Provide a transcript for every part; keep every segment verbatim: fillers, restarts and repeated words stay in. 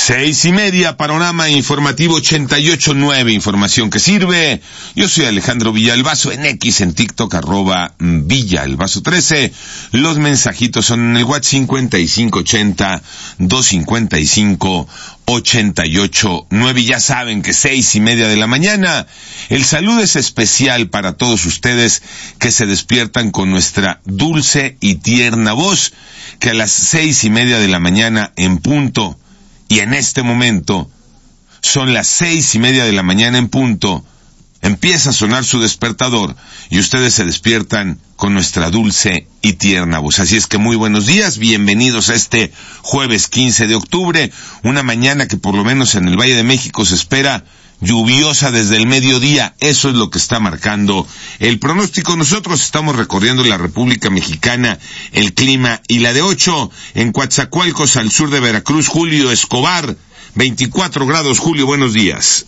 Seis y media, panorama informativo ochenta y ocho nueve, información que sirve. Yo soy Alejandro Villalbazo, en X, en TikTok, arroba Villalbazo trece. Los mensajitos son en el WhatsApp cincuenta y cinco ochenta, doscientos cincuenta y cinco, ochenta y ocho nueve. Y ya saben que seis y media de la mañana, el saludo es especial para todos ustedes que se despiertan con nuestra dulce y tierna voz, que a las seis y media de la mañana en punto, y en este momento, son las seis y media de la mañana en punto, empieza a sonar su despertador y ustedes se despiertan con nuestra dulce y tierna voz. Así es que muy buenos días, bienvenidos a este jueves quince de octubre, una mañana que por lo menos en el Valle de México se espera lluviosa desde el mediodía. Eso es lo que está marcando el pronóstico. Nosotros estamos recorriendo la República Mexicana, el clima, y la de ocho en Coatzacoalcos, al sur de Veracruz. Julio Escobar, veinticuatro grados. Julio, buenos días.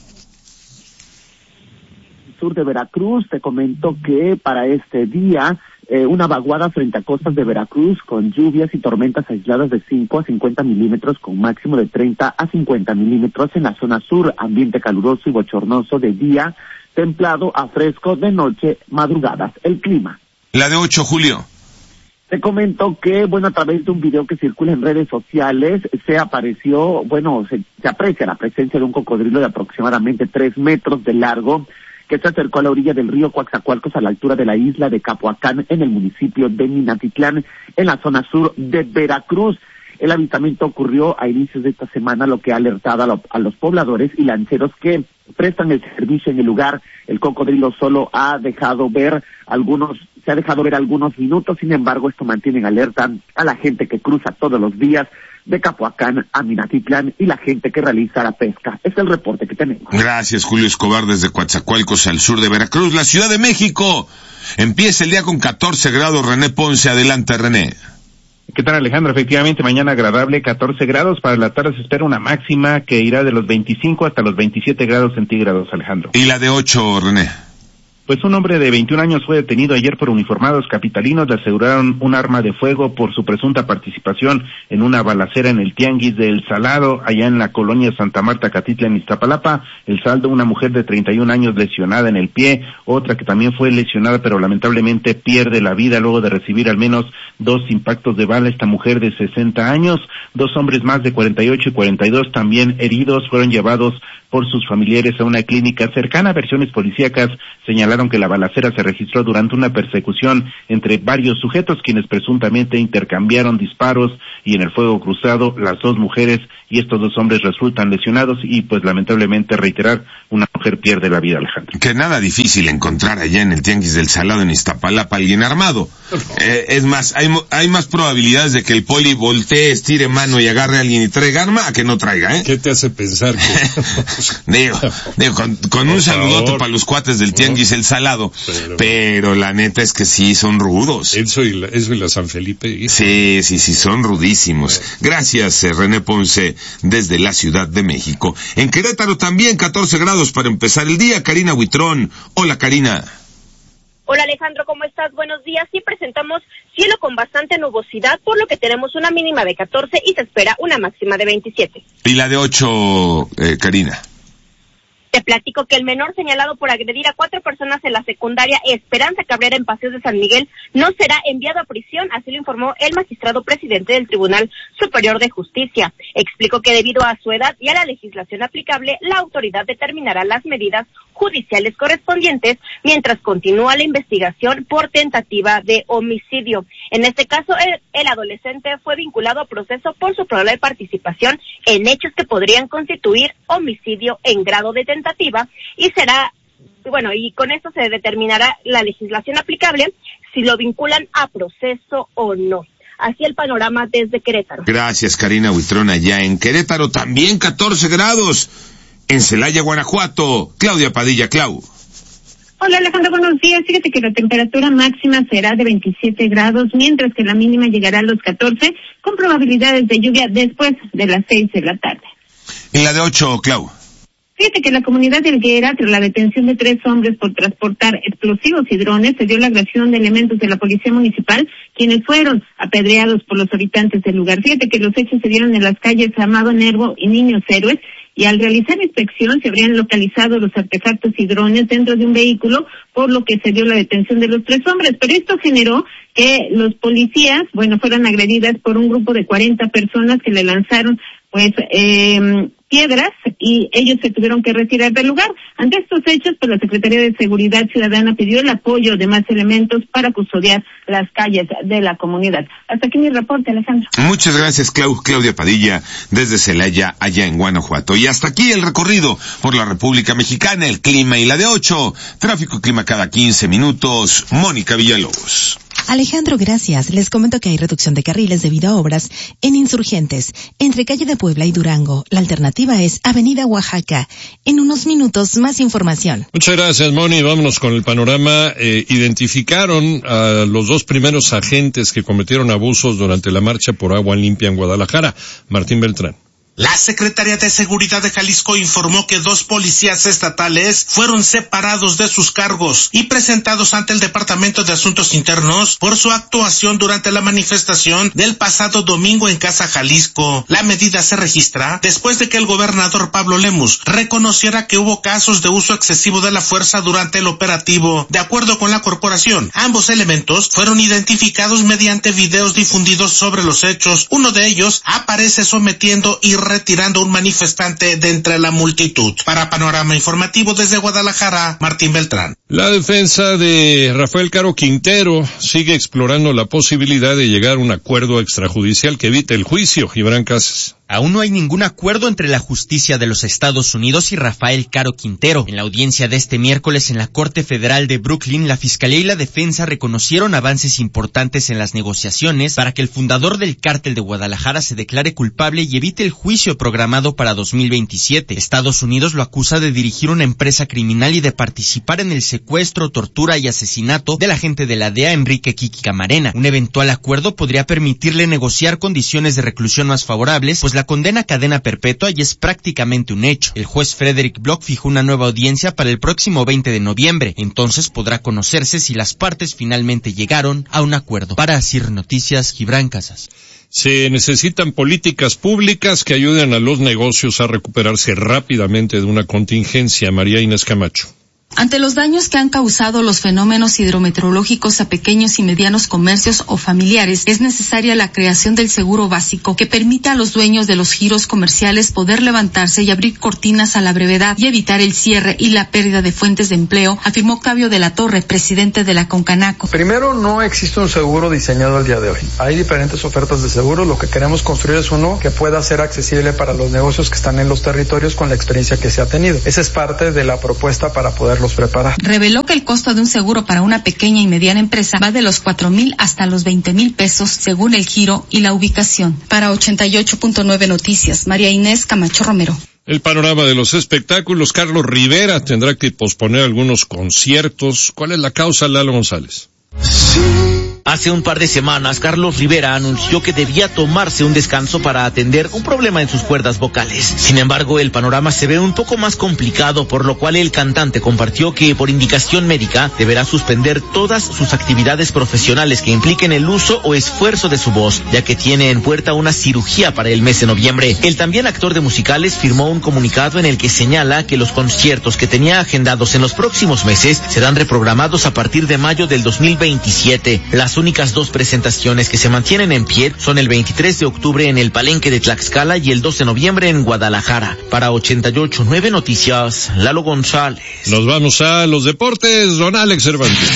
Sur de Veracruz, te comento que para este día eh, una vaguada frente a costas de Veracruz con lluvias y tormentas aisladas de cinco a cincuenta milímetros con máximo de treinta a cincuenta milímetros en la zona sur, ambiente caluroso y bochornoso de día, templado a fresco de noche, madrugadas. El clima. La de ocho, Julio. Te comento que, bueno, a través de un video que circula en redes sociales, se apareció, bueno, se, se aprecia la presencia de un cocodrilo de aproximadamente tres metros de largo, que se acercó a la orilla del río Coatzacoalcos a la altura de la isla de Capoacán en el municipio de Minatitlán, en la zona sur de Veracruz. El avistamiento ocurrió a inicios de esta semana, lo que ha alertado a, lo, a los pobladores y lancheros que prestan el servicio en el lugar. El cocodrilo solo ha dejado ver algunos, se ha dejado ver algunos minutos, sin embargo esto mantiene en alerta a la gente que cruza todos los días de Capoacán a Minatitlán y la gente que realiza la pesca. Es el reporte que tenemos. Gracias, Julio Escobar, desde Coatzacoalcos, al sur de Veracruz. La Ciudad de México empieza el día con catorce grados. René Ponce, adelante, René. ¿Qué tal, Alejandro? Efectivamente, mañana agradable, catorce grados. Para la tarde se espera una máxima que irá de los veinticinco hasta los veintisiete grados centígrados, Alejandro. ¿Y la de ocho, René? Pues un hombre de veintiún años fue detenido ayer por uniformados capitalinos. Le aseguraron un arma de fuego por su presunta participación en una balacera en el Tianguis del Salado, allá en la colonia Santa Marta, Catitlán, Iztapalapa. El saldo, una mujer de treinta y un años lesionada en el pie, otra que también fue lesionada, pero lamentablemente pierde la vida luego de recibir al menos dos impactos de bala. Esta mujer de sesenta años, dos hombres más de cuarenta y ocho y cuarenta y dos también heridos, fueron llevados por sus familiares a una clínica cercana. Versiones policíacas señalaron que la balacera se registró durante una persecución entre varios sujetos quienes presuntamente intercambiaron disparos, y en el fuego cruzado las dos mujeres y estos dos hombres resultan lesionados y pues lamentablemente, reiterar, una mujer pierde la vida, Alejandro. Que nada difícil encontrar allá en el Tianguis del Salado en Iztapalapa alguien armado. Eh, es más, hay, hay más probabilidades de que el poli voltee, estire mano y agarre a alguien y traiga arma a que no traiga, ¿eh? ¿Qué te hace pensar que...? digo, digo, con, con un saludote para los cuates del Tianguis el Salado, pero, pero la neta es que sí, son rudos. Eso y la, eso y la San Felipe. Hijo. Sí, sí, sí, son rudísimos. Gracias, eh, René Ponce, desde la Ciudad de México. En Querétaro también catorce grados para empezar el día. Karina Huitrón. Hola, Karina. Hola, Alejandro, ¿cómo estás? Buenos días. Sí, presentamos cielo con bastante nubosidad, por lo que tenemos una mínima de catorce y se espera una máxima de veintisiete. ¿Y la de ocho, eh, Karina? Te platico que el menor señalado por agredir a cuatro personas en la secundaria Esperanza Cabrera en Paseos de San Miguel no será enviado a prisión, así lo informó el magistrado presidente del Tribunal Superior de Justicia. Explicó que debido a su edad y a la legislación aplicable, la autoridad determinará las medidas judiciales correspondientes mientras continúa la investigación por tentativa de homicidio. En este caso, el, el adolescente fue vinculado a proceso por su probable participación en hechos que podrían constituir homicidio en grado de tentativa y será, bueno, y con esto se determinará la legislación aplicable si lo vinculan a proceso o no. Así el panorama desde Querétaro. Gracias, Karina Huitrón, allá en Querétaro también catorce grados. En Celaya, Guanajuato, Claudia Padilla. Clau. Hola, Alejandro, buenos días. Fíjate que la temperatura máxima será de veintisiete grados, mientras que la mínima llegará a los catorce, con probabilidades de lluvia después de las seis de la tarde. En la de ocho, Clau. Fíjate que la comunidad de Helguera, tras la detención de tres hombres por transportar explosivos y drones, se dio la agresión de elementos de la policía municipal, quienes fueron apedreados por los habitantes del lugar. Fíjate que los hechos se dieron en las calles Amado Nervo y Niños Héroes, y al realizar inspección se habrían localizado los artefactos y drones dentro de un vehículo, por lo que se dio la detención de los tres hombres. Pero esto generó que los policías, bueno, fueran agredidas por un grupo de cuarenta personas que le lanzaron, pues, eh, piedras, y ellos se tuvieron que retirar del lugar. Ante estos hechos, pues la Secretaría de Seguridad Ciudadana pidió el apoyo de más elementos para custodiar las calles de la comunidad. Hasta aquí mi reporte, Alejandro. Muchas gracias, Clau- Claudia Padilla, desde Celaya, allá en Guanajuato. Y hasta aquí el recorrido por la República Mexicana, el clima y la de ocho. Tráfico y clima cada quince minutos. Mónica Villalobos. Alejandro, gracias. Les comento que hay reducción de carriles debido a obras en Insurgentes, entre calle de Puebla y Durango. La alternativa es Avenida Oaxaca. En unos minutos, más información. Muchas gracias, Moni. Vámonos con el panorama. Eh, identificaron a los dos primeros agentes que cometieron abusos durante la marcha por agua limpia en Guadalajara. Martín Beltrán. La Secretaría de Seguridad de Jalisco informó que dos policías estatales fueron separados de sus cargos y presentados ante el Departamento de Asuntos Internos por su actuación durante la manifestación del pasado domingo en Casa Jalisco. La medida se registra después de que el gobernador Pablo Lemus reconociera que hubo casos de uso excesivo de la fuerza durante el operativo. De acuerdo con la corporación, ambos elementos fueron identificados mediante videos difundidos sobre los hechos. Uno de ellos aparece sometiendo y retirando un manifestante de entre la multitud. Para Panorama Informativo desde Guadalajara, Martín Beltrán. La defensa de Rafael Caro Quintero sigue explorando la posibilidad de llegar a un acuerdo extrajudicial que evite el juicio. Gibran Casas. Aún no hay ningún acuerdo entre la justicia de los Estados Unidos y Rafael Caro Quintero. En la audiencia de este miércoles en la Corte Federal de Brooklyn, la Fiscalía y la Defensa reconocieron avances importantes en las negociaciones para que el fundador del Cártel de Guadalajara se declare culpable y evite el juicio programado para dos mil veintisiete. Estados Unidos lo acusa de dirigir una empresa criminal y de participar en el secuestro, tortura y asesinato del agente de la D E A, Enrique Kiki Camarena. Un eventual acuerdo podría permitirle negociar condiciones de reclusión más favorables, pues la condena a cadena perpetua ya es prácticamente un hecho. El juez Frederick Block fijó una nueva audiencia para el próximo veinte de noviembre. Entonces podrá conocerse si las partes finalmente llegaron a un acuerdo. Para Asir Noticias, Gibran Casas. Se necesitan políticas públicas que ayuden a los negocios a recuperarse rápidamente de una contingencia. María Inés Camacho. Ante los daños que han causado los fenómenos hidrometeorológicos a pequeños y medianos comercios o familiares, es necesaria la creación del seguro básico que permita a los dueños de los giros comerciales poder levantarse y abrir cortinas a la brevedad y evitar el cierre y la pérdida de fuentes de empleo, afirmó Octavio de la Torre, presidente de la Concanaco. Primero, no existe un seguro diseñado al día de hoy. Hay diferentes ofertas de seguro. Lo que queremos construir es uno que pueda ser accesible para los negocios que están en los territorios con la experiencia que se ha tenido. Esa es parte de la propuesta para poder preparar. Reveló que el costo de un seguro para una pequeña y mediana empresa va de los cuatro mil hasta los veinte mil pesos según el giro y la ubicación. Para ochenta y ocho punto nueve Noticias, María Inés Camacho Romero. El panorama de los espectáculos. Carlos Rivera tendrá que posponer algunos conciertos. ¿Cuál es la causa, Lalo González? Sí. Hace un par de semanas, Carlos Rivera anunció que debía tomarse un descanso para atender un problema en sus cuerdas vocales. Sin embargo, el panorama se ve un poco más complicado, por lo cual el cantante compartió que por indicación médica deberá suspender todas sus actividades profesionales que impliquen el uso o esfuerzo de su voz, ya que tiene en puerta una cirugía para el mes de noviembre. El también actor de musicales firmó un comunicado en el que señala que los conciertos que tenía agendados en los próximos meses serán reprogramados a partir de mayo del dos mil veintisiete. Las Las únicas dos presentaciones que se mantienen en pie son el veintitrés de octubre en el Palenque de Tlaxcala y el dos de noviembre en Guadalajara. Para ochenta y ocho punto nueve Noticias, Lalo González. Nos vamos a los deportes, don Alex Cervantes.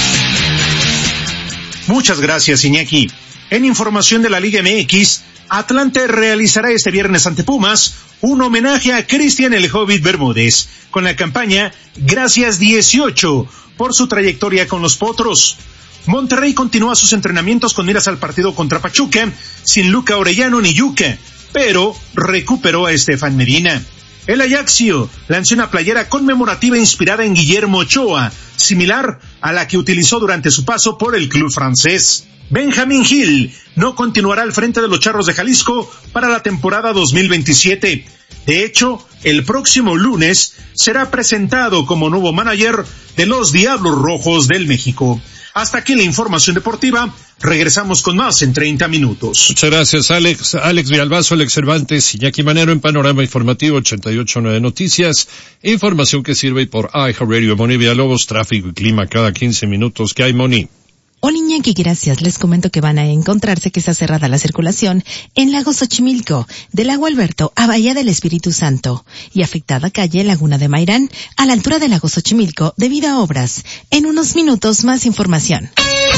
Muchas gracias, Iñaki. En información de la Liga M X, Atlante realizará este viernes ante Pumas un homenaje a Cristian el Hobbit Bermúdez con la campaña Gracias dieciocho por su trayectoria con los Potros. Monterrey continúa sus entrenamientos con miras al partido contra Pachuca, sin Luca Orellano ni Yuca, pero recuperó a Estefan Medina. El Ajaxio lanzó una playera conmemorativa inspirada en Guillermo Ochoa, similar a la que utilizó durante su paso por el club francés. Benjamín Gil no continuará al frente de los Charros de Jalisco para la temporada dos mil veintisiete. De hecho, el próximo lunes será presentado como nuevo manager de los Diablos Rojos del México. Hasta aquí la información deportiva. Regresamos con más en treinta minutos. Muchas gracias, Alex. Alex Villalbazo, Alex Cervantes, Iñaki Manero en Panorama Informativo ochenta y ocho punto nueve Noticias. Información que sirve por iHeartRadio. Moni Villalobos, tráfico y clima cada quince minutos. ¿Qué hay, Moni? Hola Iñaki, gracias. Les comento que van a encontrarse que está cerrada la circulación en Lago Xochimilco, del Lago Alberto a Bahía del Espíritu Santo, y afectada calle Laguna de Mairán, a la altura del Lago Xochimilco, debido a obras. En unos minutos más información.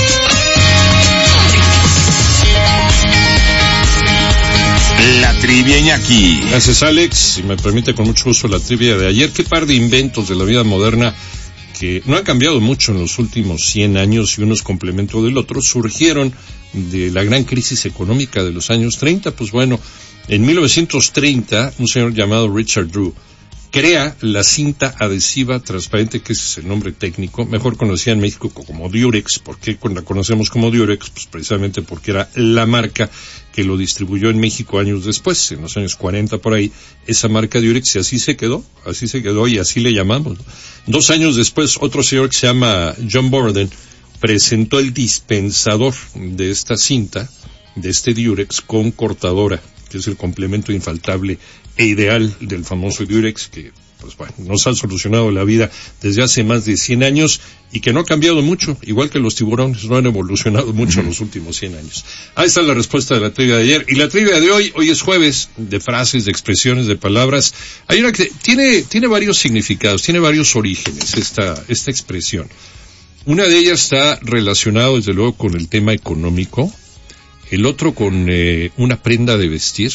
La trivia, Iñaki. Gracias, Alex. Si me permite, con mucho gusto la trivia de ayer. Qué par de inventos de la vida moderna que no han cambiado mucho en los últimos cien años y unos complemento del otro, surgieron de la gran crisis económica de los años treinta. Pues bueno, en mil novecientos treinta, un señor llamado Richard Drew crea la cinta adhesiva transparente, que ese es el nombre técnico, mejor conocida en México como Durex. ¿Por qué la conocemos como Durex? Pues precisamente porque era la marca que lo distribuyó en México años después, en los años cuarenta por ahí, esa marca Durex, y así se quedó, así se quedó y así le llamamos. Dos años después, otro señor que se llama John Borden presentó el dispensador de esta cinta, de este Durex, con cortadora, que es el complemento infaltable e ideal del famoso Durex, que pues bueno, nos ha solucionado la vida desde hace más de cien años y que no ha cambiado mucho, igual que los tiburones no han evolucionado mucho en los últimos cien años. Ahí está la respuesta de la trivia de ayer. Y la trivia de hoy, hoy es jueves, de frases, de expresiones, de palabras. Hay una que tiene, tiene varios significados, tiene varios orígenes esta, esta expresión. Una de ellas está relacionada desde luego con el tema económico, el otro con eh, una prenda de vestir,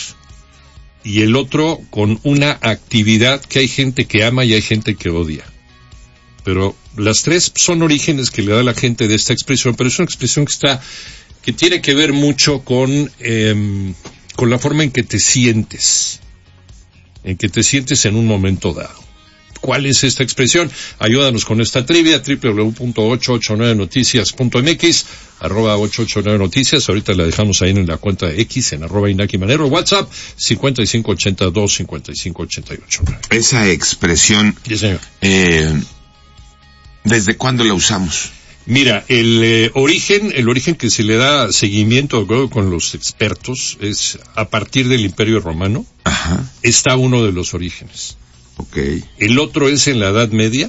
y el otro con una actividad que hay gente que ama y hay gente que odia. Pero las tres son orígenes que le da la gente de esta expresión, pero es una expresión que está, que tiene que ver mucho con, eh, con la forma en que te sientes, en que te sientes en un momento dado. ¿Cuál es esta expresión? Ayúdanos con esta trivia, doble u doble u doble u punto ocho ocho nueve noticias punto m x, arroba ocho ocho nueve noticias, ahorita la dejamos ahí en la cuenta de X, en arroba Iñaki Manero, WhatsApp, cincuenta y cinco ochenta y dos, cincuenta y cinco ochenta y ocho. Esa expresión, sí, señor. Eh, ¿desde cuándo la usamos? Mira, el eh, origen, el origen que se le da seguimiento, de acuerdo con los expertos, es a partir del Imperio Romano. Ajá. Está uno de los orígenes. Okay. El otro es en la Edad Media,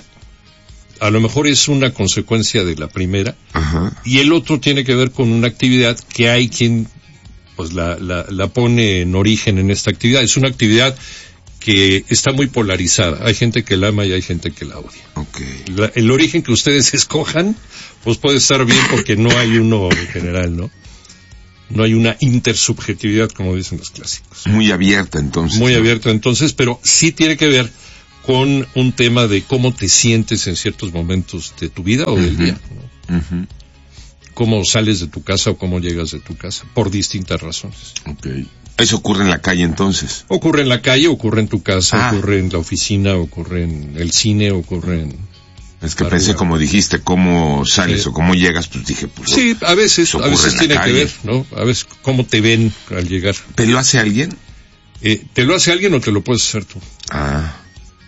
a lo mejor es una consecuencia de la primera. Ajá. Y el otro tiene que ver con una actividad que hay quien pues la, la, la pone en origen en esta actividad. Es una actividad que está muy polarizada, hay gente que la ama y hay gente que la odia. Okay. La, el origen que ustedes escojan pues puede estar bien porque no hay uno en general, ¿no? No hay una intersubjetividad, como dicen los clásicos. Muy abierta, entonces. Muy ¿no? abierta, entonces, pero sí tiene que ver con un tema de cómo te sientes en ciertos momentos de tu vida o uh-huh. del día, ¿no? Uh-huh. Cómo sales de tu casa o cómo llegas de tu casa, por distintas razones. Okay. ¿Eso ocurre en la calle, entonces? Ocurre en la calle, ocurre en tu casa, ah. ocurre en la oficina, ocurre en el cine, ocurre en... Es que pensé, como dijiste, cómo sales sí. o cómo llegas, pues dije, pues... Sí, a veces, a veces tiene que ver, ¿no? A veces cómo te ven al llegar. ¿Te lo hace alguien? Eh, ¿Te lo hace alguien o te lo puedes hacer tú? Ah,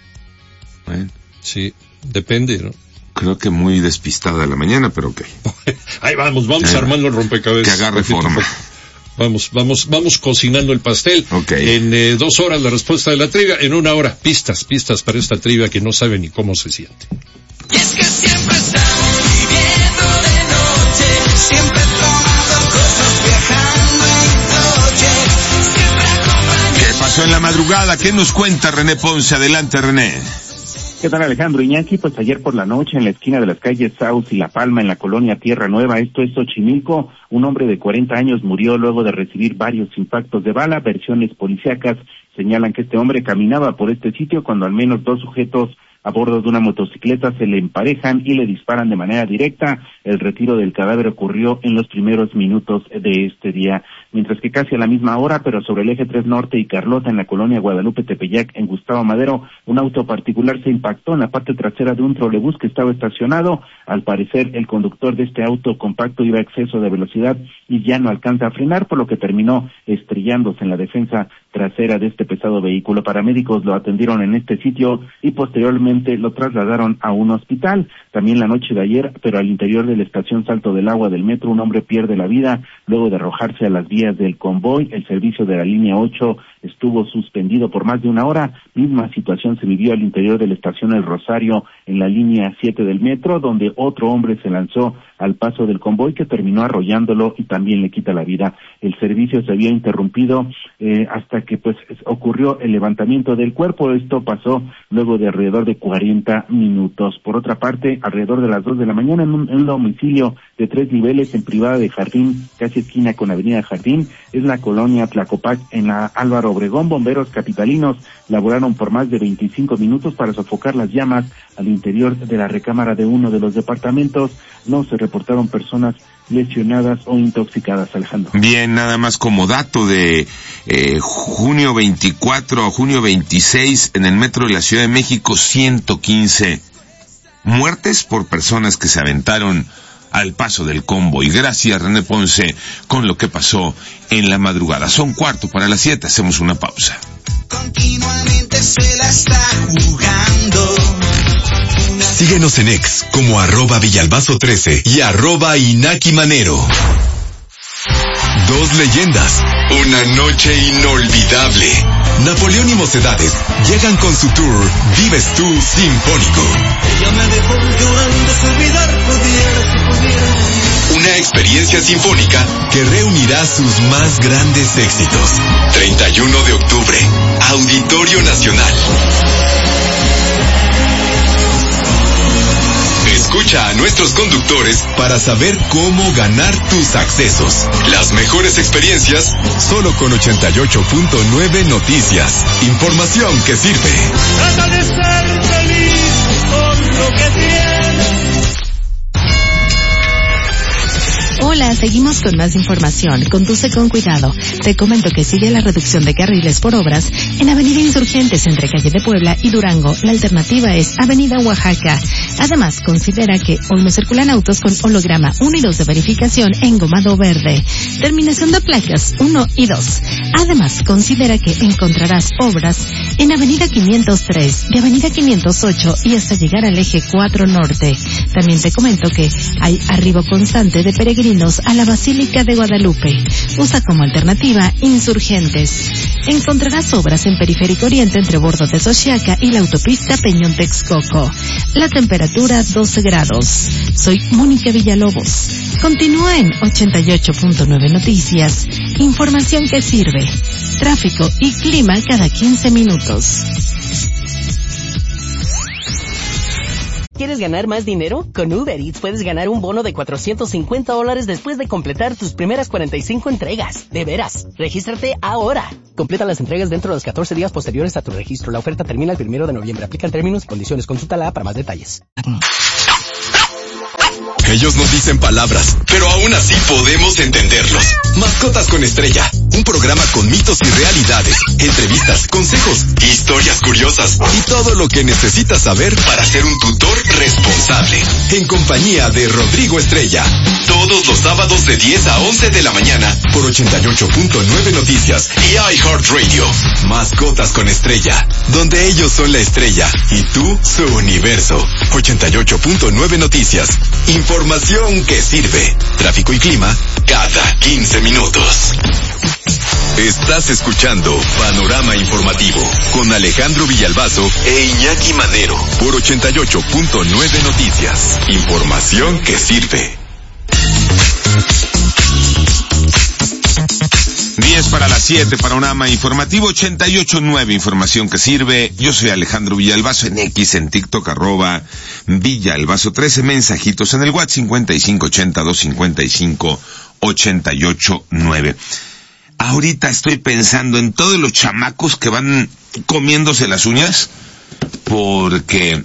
bueno. Sí, depende, ¿no? Creo que muy despistada la mañana, pero ok. Ahí vamos, vamos eh, armando el rompecabezas. Que agarre forma. Vamos, vamos, vamos cocinando el pastel. Okay. En eh, dos horas la respuesta de la trivia, en una hora pistas, pistas para esta trivia que no sabe ni cómo se siente. Y es que siempre estamos viviendo de noche, siempre tomando cosas, viajando en coche, siempre acompañando. ¿Qué pasó en la madrugada? ¿Qué nos cuenta René Ponce? Adelante, René. ¿Qué tal, Alejandro Iñaki? Pues ayer por la noche, en la esquina de las calles Saus y La Palma, en la colonia Tierra Nueva, esto es Xochimilco, un hombre de cuarenta años murió luego de recibir varios impactos de bala. Versiones policíacas señalan que este hombre caminaba por este sitio cuando al menos dos sujetos a bordo de una motocicleta se le emparejan y le disparan de manera directa. El retiro del cadáver ocurrió en los primeros minutos de este día, mientras que casi a la misma hora, pero sobre el eje tres Norte y Carlota, en la colonia Guadalupe Tepeyac, en Gustavo Madero, un auto particular se impactó en la parte trasera de un trolebús que estaba estacionado. Al parecer, el conductor de este auto compacto iba a exceso de velocidad y ya no alcanza a frenar, por lo que terminó estrellándose en la defensa trasera de este pesado vehículo. Paramédicos lo atendieron en este sitio y posteriormente lo trasladaron a un hospital. También la noche de ayer, pero al interior de la estación Salto del Agua del metro, un hombre pierde la vida luego de arrojarse a las vías del convoy. El servicio de la línea ocho estuvo suspendido por más de una hora. Misma situación se vivió al interior de la estación El Rosario, en la línea siete del metro, donde otro hombre se lanzó al paso del convoy que terminó arrollándolo y también le quita la vida. El servicio se había interrumpido eh, hasta que pues ocurrió el levantamiento del cuerpo. Esto pasó luego de alrededor de cuarenta minutos. Por otra parte, alrededor de las dos de la mañana, en un, en un domicilio de tres niveles en Privada de Jardín, casi esquina con Avenida Jardín, es la colonia Tlacopac, en la Álvaro Obregón, bomberos capitalinos laboraron por más de veinticinco minutos para sofocar las llamas al interior de la recámara de uno de los departamentos. No se reportaron personas lesionadas o intoxicadas, Alejandro. Bien, nada más como dato de eh, junio veinticuatro a junio veintiséis, en el metro de la Ciudad de México, ciento quince muertes por personas que se aventaron al paso del convoy. Gracias, René Ponce, con lo que pasó en la madrugada. Son cuarto para las siete, hacemos una pausa. Continuamente se la está jugando. Síguenos en X como arroba Villalbazo trece y arroba Inaki Manero. Dos leyendas, una noche inolvidable. Napoleón y Mocedades llegan con su tour Vives Tú Sinfónico. Ella me dejó llorando su vida, pudiera, si pudiera. Una experiencia sinfónica que reunirá sus más grandes éxitos. treinta y uno de octubre, Auditorio Nacional. Escucha a nuestros conductores para saber cómo ganar tus accesos. Las mejores experiencias solo con ochenta y ocho punto nueve Noticias. Información que sirve. Trata de ser feliz con lo que tienes. Hola, seguimos con más información. Conduce con cuidado. Te comento que sigue la reducción de carriles por obras en Avenida Insurgentes entre Calle de Puebla y Durango. La alternativa es Avenida Oaxaca. Además, considera que hoy no circulan autos con holograma uno y dos de verificación engomado verde. Terminación de placas uno y dos. Además, considera que encontrarás obras en Avenida quinientos tres, de Avenida quinientos ocho y hasta llegar al eje cuatro Norte. También te comento que hay arribo constante de peregrinos a la Basílica de Guadalupe. Usa como alternativa Insurgentes. Encontrarás obras en Periférico Oriente entre Bordo de Xochiaca y la autopista Peñón Texcoco. La temperatura doce grados. Soy Mónica Villalobos. Continúa en ochenta y ocho punto nueve Noticias. Información que sirve. Tráfico y clima cada quince minutos. ¿Quieres ganar más dinero? Con Uber Eats puedes ganar un bono de cuatrocientos cincuenta dólares después de completar tus primeras cuarenta y cinco entregas. De veras, regístrate ahora. Completa las entregas dentro de los catorce días posteriores a tu registro. La oferta termina el primero de noviembre. Aplican términos y condiciones. Consúltala para más detalles. Ellos nos dicen palabras, pero aún así podemos entenderlos. Mascotas con Estrella, un programa con mitos y realidades, entrevistas, consejos, historias curiosas y todo lo que necesitas saber para ser un tutor responsable. En compañía de Rodrigo Estrella, todos los sábados de diez a once de la mañana por ochenta y ocho punto nueve Noticias y iHeartRadio. Mascotas con Estrella, donde ellos son la estrella y tú su universo. ochenta y ocho punto nueve Noticias. Información que sirve. Tráfico y clima cada quince minutos. Estás escuchando Panorama Informativo con Alejandro Villalbazo e Iñaki Manero por ochenta y ocho punto nueve Noticias. Información que sirve. diez para las siete, Panorama Informativo ochenta y ocho punto nueve, información que sirve. Yo soy Alejandro Villalbazo, en X, en TikTok, arroba Villalbazo trece, mensajitos en el WhatsApp cincuenta y cinco ochenta, doscientos cincuenta y cinco, ochenta y ocho nueve. Ahorita estoy pensando en todos los chamacos que van comiéndose las uñas porque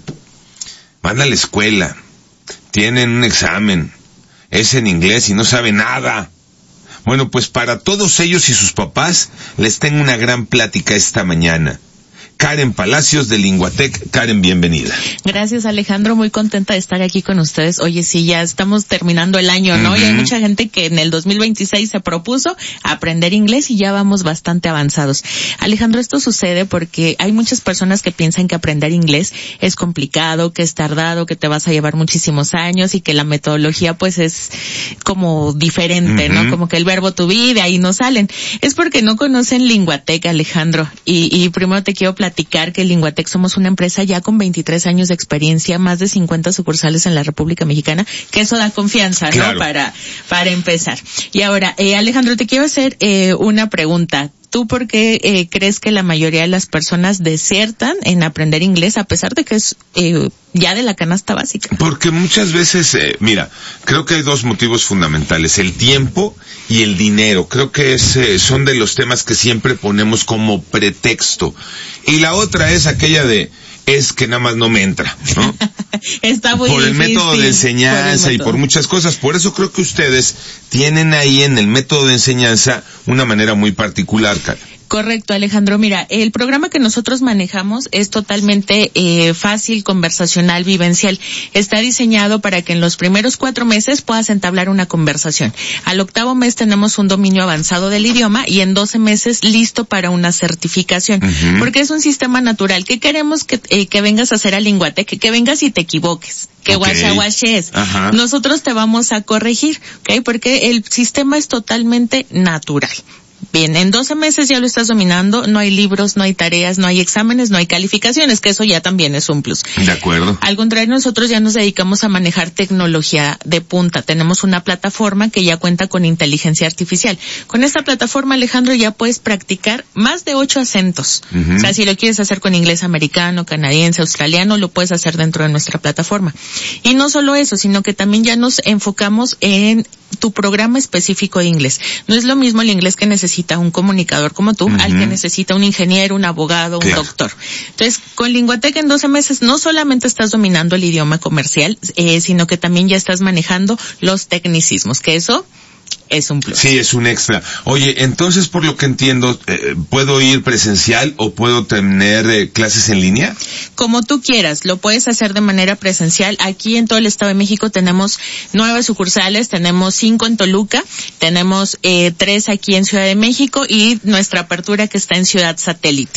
van a la escuela, tienen un examen, es en inglés y no saben nada. Bueno, pues para todos ellos y sus papás les tengo una gran plática esta mañana. Karen Palacios de Linguatec. Karen, bienvenida. Gracias, Alejandro, muy contenta de estar aquí con ustedes. Oye, sí, ya estamos terminando el año, ¿no? Uh-huh. Y hay mucha gente que en el dos mil veintiséis se propuso aprender inglés y ya vamos bastante avanzados. Alejandro, esto sucede porque hay muchas personas que piensan que aprender inglés es complicado, que es tardado, que te vas a llevar muchísimos años y que la metodología pues es como diferente, uh-huh. ¿no? Como que el verbo to be, de ahí no salen. Es porque no conocen Linguatec, Alejandro. Y, y primero te quiero platicar que Linguatec somos una empresa ya con veintitrés años de experiencia, más de cincuenta sucursales en la República Mexicana, que eso da confianza, claro, ¿no? Para, para empezar. Y ahora, eh, Alejandro, te quiero hacer, eh, una pregunta. ¿Tú por qué eh, crees que la mayoría de las personas desiertan en aprender inglés a pesar de que es eh, ya de la canasta básica? Porque muchas veces, eh, mira, creo que hay dos motivos fundamentales, el tiempo y el dinero. Creo que es, eh, son de los temas que siempre ponemos como pretexto. Y la otra es aquella de, es que nada más no me entra, ¿no? Está muy por el difícil, método de enseñanza por y por muchas cosas. Por eso creo que ustedes tienen ahí en el método de enseñanza una manera muy particular, Karen. Correcto, Alejandro. Mira, el programa que nosotros manejamos es totalmente eh, fácil, conversacional, vivencial. Está diseñado para que en los primeros cuatro meses puedas entablar una conversación. Al octavo mes tenemos un dominio avanzado del idioma y en doce meses listo para una certificación. Uh-huh. Porque es un sistema natural. ¿Qué queremos que, eh, que vengas a hacer a Linguatec? Que, que vengas y te equivoques. Que okay. guachaguaches. Nosotros te vamos a corregir, ¿ok? Porque el sistema es totalmente natural. Bien, en doce meses ya lo estás dominando, no hay libros, no hay tareas, no hay exámenes, no hay calificaciones, que eso ya también es un plus. De acuerdo. Al contrario, nosotros ya nos dedicamos a manejar tecnología de punta. Tenemos una plataforma que ya cuenta con inteligencia artificial. Con esta plataforma, Alejandro, ya puedes practicar más de ocho acentos. Uh-huh. O sea, si lo quieres hacer con inglés americano, canadiense, australiano, lo puedes hacer dentro de nuestra plataforma. Y no solo eso, sino que también ya nos enfocamos en tu programa específico de inglés. No es lo mismo el inglés que necesita un comunicador como tú, uh-huh, al que necesita un ingeniero, un abogado, un claro. doctor. Entonces, con Linguatec en doce meses no solamente estás dominando el idioma comercial, eh, sino que también ya estás manejando los tecnicismos, que eso es un plus. Sí, es un extra. Oye, entonces, por lo que entiendo, eh, ¿puedo ir presencial o puedo tener eh, clases en línea? Como tú quieras, lo puedes hacer de manera presencial. Aquí en todo el Estado de México tenemos nueve sucursales, tenemos cinco en Toluca, tenemos eh, tres aquí en Ciudad de México y nuestra apertura que está en Ciudad Satélite.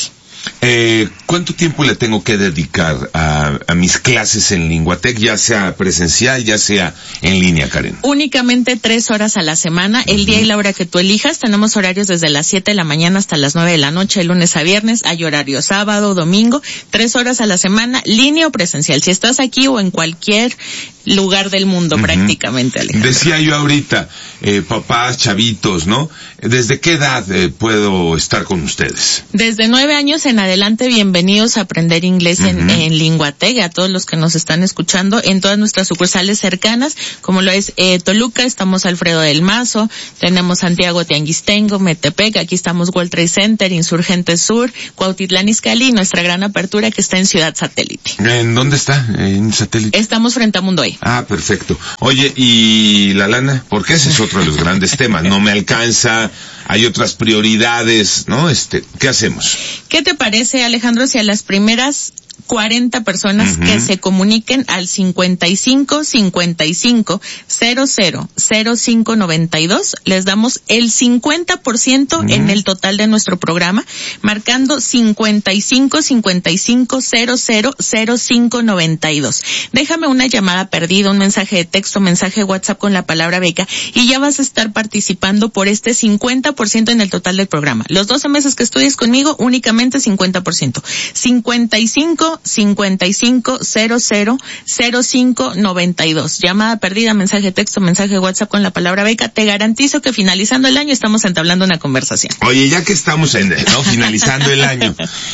Eh, ¿cuánto tiempo le tengo que dedicar a, a mis clases en Linguatec, ya sea presencial, ya sea en línea, Karen? Únicamente tres horas a la semana, el uh-huh. día y la hora que tú elijas. Tenemos horarios desde las siete de la mañana hasta las nueve de la noche, de lunes a viernes. Hay horario sábado, domingo, tres horas a la semana, línea o presencial. Si estás aquí o en cualquier lugar del mundo, uh-huh. prácticamente, Alejandro. Decía yo ahorita, eh, papás, chavitos, ¿no? ¿Desde qué edad eh, puedo estar con ustedes? Desde nueve años en adelante, bienvenidos a aprender inglés uh-huh. en, en Linguatec, a todos los que nos están escuchando en todas nuestras sucursales cercanas, como lo es eh, Toluca, estamos Alfredo del Mazo, tenemos Santiago Tianguistengo, Metepec, aquí estamos World Trade Center, Insurgente Sur, Cuautitlán Izcalli, nuestra gran apertura que está en Ciudad Satélite. ¿En dónde está? ¿En Satélite? Estamos frente a Mundoy. Ah, perfecto. Oye, ¿y la lana? Porque ese es otro de los grandes temas. No me alcanza, hay otras prioridades, ¿no? Este, ¿qué hacemos? ¿Qué te parece, Alejandro, si a las primeras cuarenta personas uh-huh. que se comuniquen al cincuenta y cinco cincuenta y cinco cero cero cero cinco noventa y dos les damos el cincuenta por ciento uh-huh. en el total de nuestro programa, marcando cincuenta y cinco cincuenta y cinco cero cero cero cinco noventa y dos. Déjame una llamada perdida, un mensaje de texto, mensaje de WhatsApp con la palabra beca y ya vas a estar participando por este cincuenta por ciento en el total del programa. Los doce meses que estudies conmigo, únicamente cincuenta por ciento. cincuenta y cinco cincuenta y cinco cero cero cero cinco noventa y dos. Llamada perdida, mensaje de texto, mensaje de WhatsApp con la palabra beca. Te garantizo que finalizando el año estamos entablando una conversación. Oye, ya que estamos en, ¿no? finalizando el año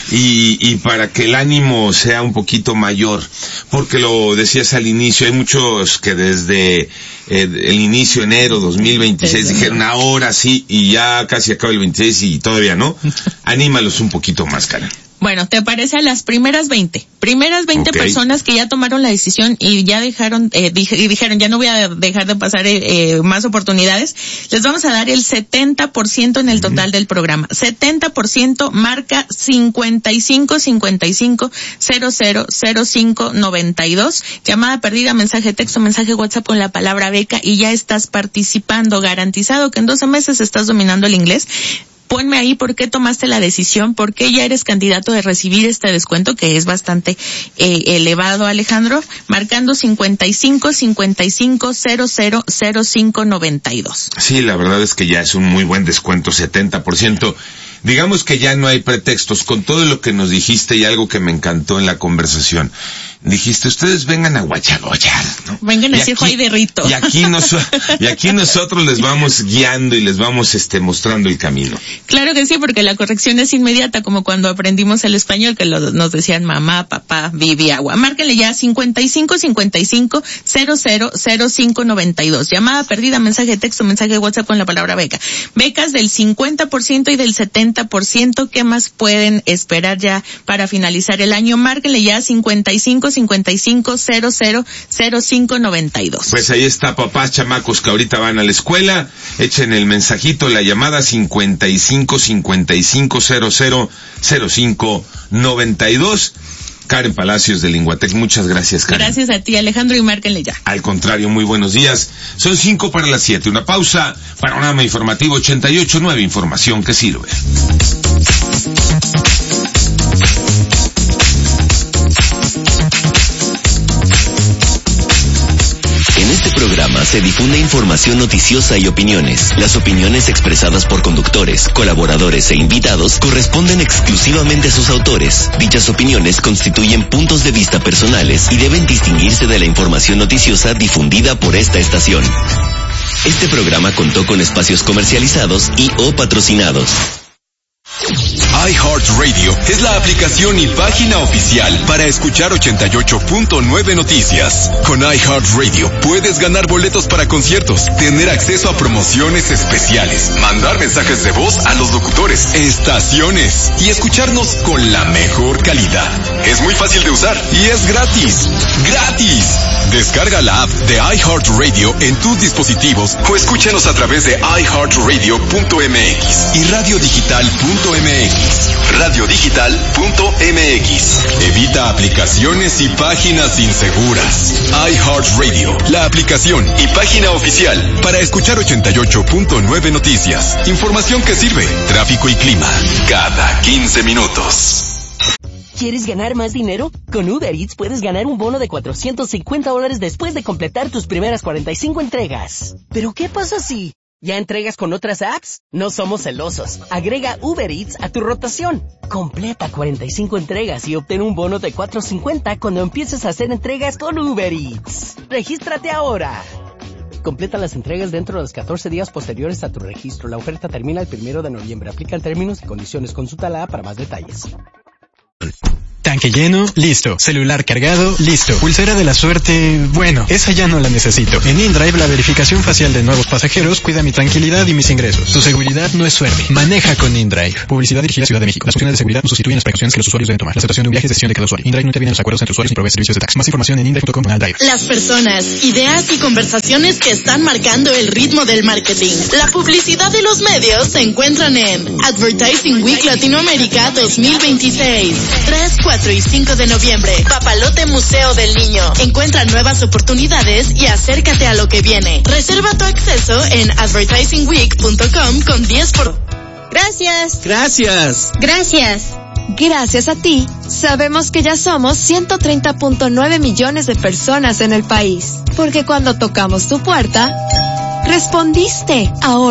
y, y para que el ánimo sea un poquito mayor, porque lo decías al inicio, hay muchos que desde eh, el inicio enero dos mil veintiséis, dijeron ahora sí, y ya casi acaba el veintiséis y todavía no. Anímalos un poquito más, Karen. Bueno, ¿te parece a las primeras veinte? Primeras veinte Okay. personas que ya tomaron la decisión y ya dejaron, eh, dije, y dijeron, ya no voy a dejar de pasar eh, eh, más oportunidades, les vamos a dar el setenta por ciento en el total del programa. setenta por ciento marca cincuenta y cinco cincuenta y cinco cero cero cero cinco noventa y dos. Llamada perdida, mensaje texto, mensaje WhatsApp con la palabra beca y ya estás participando. Garantizado que en doce meses estás dominando el inglés. Ponme ahí por qué tomaste la decisión, por qué ya eres candidato de recibir este descuento, que es bastante eh, elevado, Alejandro, marcando cincuenta y cinco cincuenta y cinco cero cero cero cinco noventa y dos. Sí, la verdad es que ya es un muy buen descuento, setenta por ciento. Digamos que ya no hay pretextos. Con todo lo que nos dijiste y algo que me encantó en la conversación, dijiste, ustedes vengan a guachagoyar, ¿no? Vengan a decir Juay de Rito. Y aquí, nos, y aquí nosotros les vamos guiando y les vamos este mostrando el camino. Claro que sí, porque la corrección es inmediata, como cuando aprendimos el español, que lo, nos decían mamá, papá, Vivi, agua. Márquenle ya cincuenta y cinco cincuenta y cinco cero cero cero cinco noventa y dos. Llamada perdida, mensaje de texto, mensaje de WhatsApp con la palabra beca. Becas del cincuenta por ciento y del setenta por ciento. ¿Qué más pueden esperar ya para finalizar el año? Márquenle ya cincuenta y cinco cincuenta y cinco cero cero cero cinco noventa y dos. Pues ahí está, papás, chamacos que ahorita van a la escuela, echen el mensajito, la llamada cincuenta y cinco cincuenta y cinco cero cero cero cinco noventa y dos. Karen Palacios de Linguatec, muchas gracias, Karen. Gracias a ti, Alejandro, y márquenle ya. Al contrario, muy buenos días. Son cinco para las siete, una pausa, panorama informativo ochenta y ocho nueve, información que sirve. En este programa se difunde información noticiosa y opiniones. Las opiniones expresadas por conductores, colaboradores e invitados corresponden exclusivamente a sus autores. Dichas opiniones constituyen puntos de vista personales y deben distinguirse de la información noticiosa difundida por esta estación. Este programa contó con espacios comercializados y o patrocinados. iHeartRadio es la aplicación y página oficial para escuchar ochenta y ocho punto nueve Noticias. Con iHeartRadio puedes ganar boletos para conciertos, tener acceso a promociones especiales, mandar mensajes de voz a los locutores, estaciones y escucharnos con la mejor calidad. Es muy fácil de usar y es gratis. ¡Gratis! Descarga la app de iHeartRadio en tus dispositivos o escúchanos a través de i heart radio punto m x y radio digital punto m x. radio digital punto m x. Evita aplicaciones y páginas inseguras. iHeartRadio, la aplicación y página oficial para escuchar ochenta y ocho punto nueve Noticias. Información que sirve. Tráfico y clima cada quince minutos. ¿Quieres ganar más dinero? Con Uber Eats puedes ganar un bono de cuatrocientos cincuenta dólares después de completar tus primeras cuarenta y cinco entregas. ¿Pero qué pasa si ya entregas con otras apps? No somos celosos. Agrega Uber Eats a tu rotación. Completa cuarenta y cinco entregas y obtén un bono de cuatrocientos cincuenta cuando empieces a hacer entregas con Uber Eats. ¡Regístrate ahora! Completa las entregas dentro de los catorce días posteriores a tu registro. La oferta termina el primero de noviembre. Aplican términos y condiciones. Consulta la app para más detalles. Tanque lleno, listo. Celular cargado, listo. Pulsera de la suerte, bueno, esa ya no la necesito. En InDrive la verificación facial de nuevos pasajeros cuida mi tranquilidad y mis ingresos. Tu seguridad no es suerte. Maneja con InDrive. Publicidad dirigida a Ciudad de México. Las funciones de seguridad no sustituyen las precauciones que los usuarios deben tomar. La aceptación de un viaje es decisión de cada usuario. InDrive no interviene en los acuerdos entre usuarios ni provee servicios de taxi. Más información en indrive punto com punto drive. Las personas, ideas y conversaciones que están marcando el ritmo del marketing. La publicidad de los medios se encuentran en Advertising Week Latinoamérica dos mil veintiséis. tres, cuatro y cinco de noviembre. Papalote Museo del Niño. Encuentra nuevas oportunidades y acércate a lo que viene. Reserva tu acceso en advertising week punto com con diez por... Gracias. Gracias. Gracias. Gracias a ti, sabemos que ya somos ciento treinta punto nueve millones de personas en el país. Porque cuando tocamos tu puerta, respondiste. Ahora